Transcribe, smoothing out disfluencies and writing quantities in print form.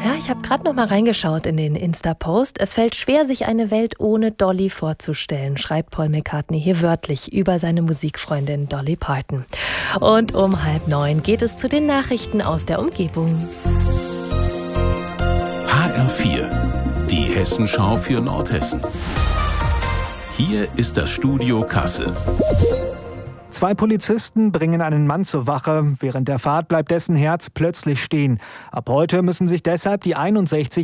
Ja, ich habe gerade noch mal reingeschaut in den Insta-Post. Es fällt schwer, sich eine Welt ohne Dolly vorzustellen, schreibt Paul McCartney hier wörtlich über seine Musikfreundin Dolly Parton. Und um 8:30 geht es zu den Nachrichten aus der Umgebung. HR4, die Hessenschau für Nordhessen. Hier ist das Studio Kassel. 2 Polizisten bringen einen Mann zur Wache. Während der Fahrt bleibt dessen Herz plötzlich stehen. Ab heute müssen sich deshalb die 61